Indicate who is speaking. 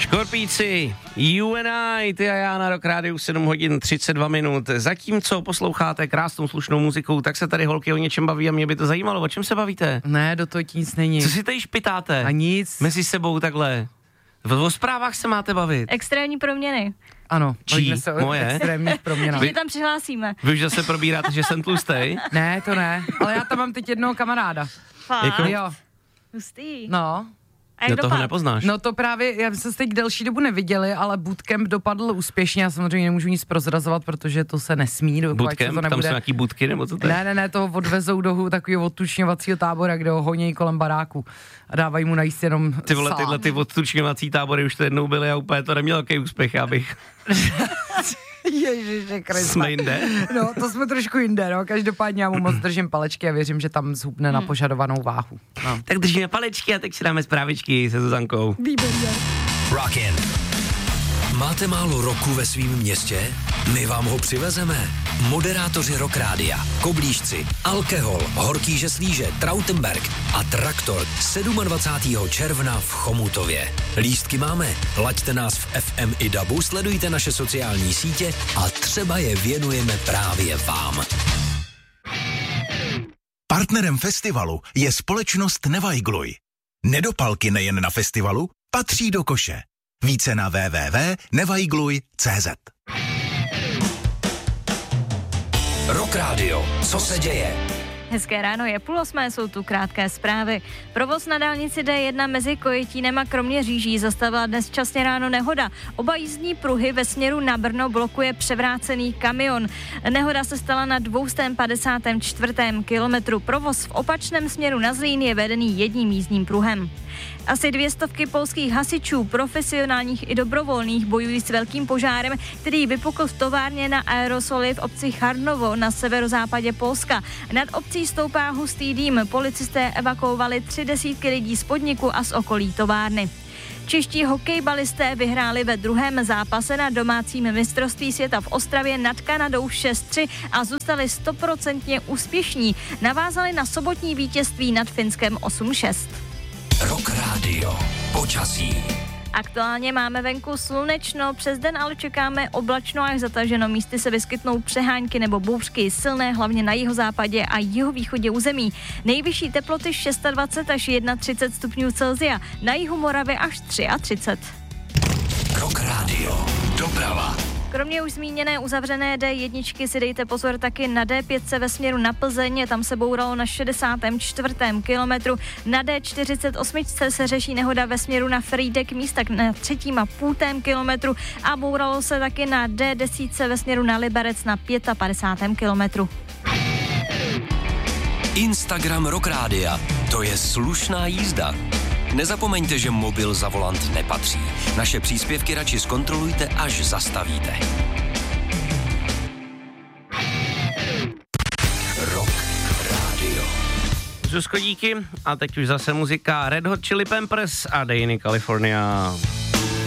Speaker 1: Škorpíci, You and I, ty a já na Rock Rádiu 7 hodin 32 minut. Zatímco posloucháte krásnou slušnou muzikou, tak se tady holky o něčem baví a mě by to zajímalo. O čem se bavíte?
Speaker 2: Ne, do toho nic není.
Speaker 1: Co si tady špitáte?
Speaker 2: A nic.
Speaker 1: Mezi sebou takhle. O zprávách se máte bavit.
Speaker 3: Extrémní proměny.
Speaker 2: Ano,
Speaker 1: Čí?
Speaker 2: se
Speaker 1: Moje?
Speaker 2: extrémních proměnách.
Speaker 3: Vy tam přihlásíme.
Speaker 1: Vy už zase probíráte, že jsem tlustej?
Speaker 2: Ne, to ne, ale já tam mám teď jednoho kamaráda.
Speaker 3: Fakt?
Speaker 1: Jako-
Speaker 2: Jo,
Speaker 3: Hustý.
Speaker 2: no.
Speaker 3: A jak
Speaker 1: No toho
Speaker 3: dopad?
Speaker 1: nepoznáš.
Speaker 2: No to právě, já jsme se teď delší dobu neviděli, ale bootcamp dopadl úspěšně, já samozřejmě nemůžu nic prozrazovat, protože to se nesmí.
Speaker 1: Bootcamp? Tam jsou nějaký budky, nebo co to je?
Speaker 2: Ne, toho odvezou do takového odtučňovacího tábora, kde ho honějí kolem baráku a dávají mu najíst jenom
Speaker 1: Ty vole,
Speaker 2: sál.
Speaker 1: tyhle ty odtučňovací tábory už to jednou byly a úplně to nemělo jaký úspěch, abych...
Speaker 2: Ježiši Kriste.
Speaker 1: Jsme jinde?
Speaker 2: No, to jsme trošku jinde, no. Každopádně já mu moc držím palečky a věřím, že tam zhubne na požadovanou váhu. No.
Speaker 1: Tak držíme palečky a teď si dáme zprávičky se Zuzankou.
Speaker 2: Výborně.
Speaker 4: Rockin. Máte málo roku ve svém městě? My vám ho přivezeme. Moderátoři Rock Rádia, Koblížci, Alkehol, Horký Žeslíže, Trautenberg a Traktor 27. června v Chomutově. Lístky máme, laďte nás v FM i DABu, sledujte naše sociální sítě a třeba je věnujeme právě vám.
Speaker 5: Partnerem festivalu je společnost Nevajgluj. Nedopalky nejen na festivalu, patří do koše. Více na www.nevajgluj.cz.
Speaker 4: Rock Radio, co se děje?
Speaker 3: Hezké ráno, je 7:30, jsou tu krátké zprávy. Provoz na dálnici D1 mezi Kojetínem a Kroměříží zastavila dnes časně ráno nehoda. Oba jízdní pruhy ve směru na Brno blokuje převrácený kamion. Nehoda se stala na 254. kilometru. Provoz v opačném směru na Zlín je vedený jedním jízdním pruhem. Asi 200 polských hasičů, profesionálních i dobrovolných, bojují s velkým požárem, který vypukl v továrně na aerosoly v obci Charnovo na severozápadě Polska. Nad obcí stoupá hustý dým. Policisté evakuovali 30 lidí z podniku a z okolí továrny. Čeští hokejbalisté vyhráli ve druhém zápase na domácím mistrovství světa v Ostravě nad Kanadou 6-3 a zůstali 100% úspěšní. Navázali na sobotní vítězství nad Finskem 8-6.
Speaker 4: Rock Radio, počasí.
Speaker 3: Aktuálně máme venku slunečno, přes den ale čekáme oblačno až zataženo. Místy se vyskytnou přehánky nebo bouřky, silné hlavně na jihozápadě a jihovýchodě území. Nejvyšší teploty 26 až 31 stupňů Celsia, na jihu Moravy až 33.
Speaker 4: Rock Radio, doprava.
Speaker 3: Kromě už zmíněné uzavřené D1 si dejte pozor taky na D5 ve směru na Plzeň, tam se bouralo na 64. kilometru. Na D48 se řeší nehoda ve směru na Frýdek místa na 3,5 kilometru a bouralo se taky na D10 ve směru na Liberec na 55. kilometru.
Speaker 4: Instagram Rock Rádia, to je slušná jízda. Nezapomeňte, že mobil za volant nepatří. Naše příspěvky radši zkontrolujte, až zastavíte. Rock Radio.
Speaker 1: Zuzko, díky. A teď už zase muzika Red Hot Chili Peppers a Day in California.